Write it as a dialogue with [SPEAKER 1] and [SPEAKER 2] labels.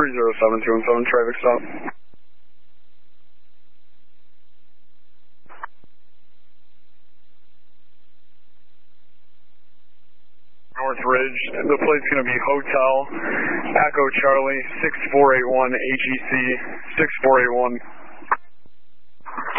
[SPEAKER 1] 307-217, traffic stop. North Ridge, the plate's going to be Hotel Echo Charlie 6481 AGC 6481.